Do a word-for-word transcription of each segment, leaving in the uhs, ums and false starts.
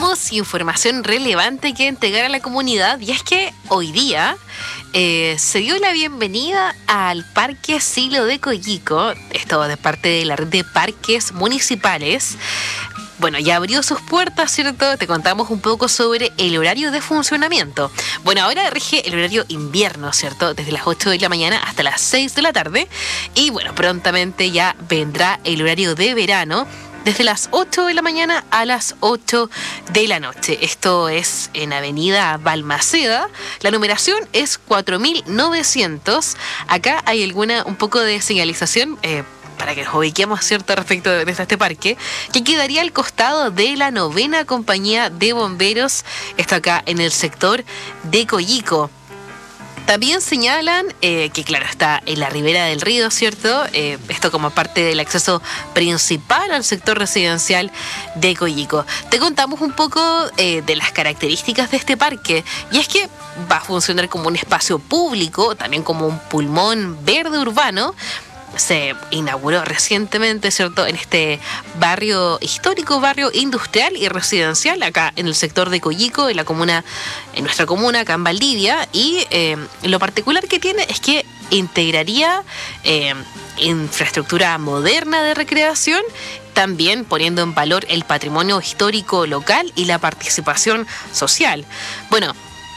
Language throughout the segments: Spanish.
tenemos información relevante que entregar a la comunidad, y es que hoy día eh, se dio la bienvenida al Parque Silo de Coyico, esto de parte de la red de parques municipales. Bueno, ya abrió sus puertas, ¿cierto? Te contamos un poco sobre el horario de funcionamiento. Bueno, ahora rige el horario invierno, ¿cierto? Desde las ocho de la mañana hasta las seis de la tarde. Y bueno, prontamente ya vendrá el horario de verano, desde las ocho de la mañana a las ocho de la noche. Esto es en Avenida Balmaceda. La numeración es cuatro mil novecientos. Acá hay alguna, un poco de señalización, eh, para que nos ubiquemos, ¿cierto?, respecto de este parque, que quedaría al costado de la novena compañía de bomberos, esto acá en el sector de Coyico. También señalan eh, que, claro, está en la ribera del río, ¿cierto? Eh, esto como parte del acceso principal al sector residencial de Coyico. Te contamos un poco eh, de las características de este parque, y es que va a funcionar como un espacio público, también como un pulmón verde urbano. Se inauguró recientemente, ¿cierto?, en este barrio histórico, barrio industrial y residencial, acá en el sector de Coyico, en la comuna, en nuestra comuna, acá en Valdivia. Y eh, lo particular que tiene es que integraría eh, infraestructura moderna de recreación, también poniendo en valor el patrimonio histórico local y la participación social. Bueno,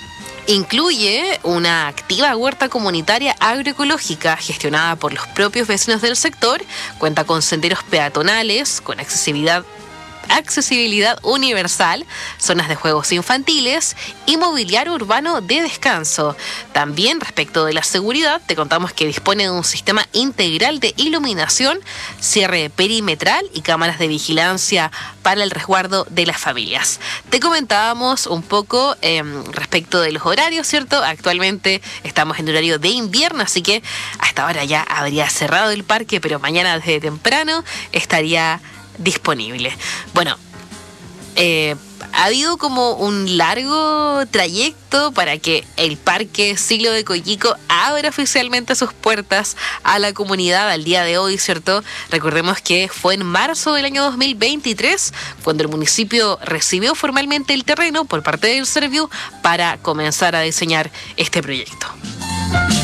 incluye una activa huerta comunitaria agroecológica gestionada por los propios vecinos del sector, cuenta con senderos peatonales, con accesibilidad accesibilidad universal, zonas de juegos infantiles y mobiliario urbano de descanso. También, respecto de la seguridad, te contamos que dispone de un sistema integral de iluminación, cierre perimetral y cámaras de vigilancia para el resguardo de las familias. Te comentábamos un poco eh, respecto de los horarios, ¿cierto? Actualmente estamos en horario de invierno, así que hasta ahora ya habría cerrado el parque, pero mañana desde temprano estaría disponible. Bueno, eh, ha habido como un largo trayecto para que el Parque Silo de Coyico abra oficialmente sus puertas a la comunidad al día de hoy, ¿cierto? Recordemos que fue en marzo del año dos mil veintitrés cuando el municipio recibió formalmente el terreno por parte del Serviu para comenzar a diseñar este proyecto.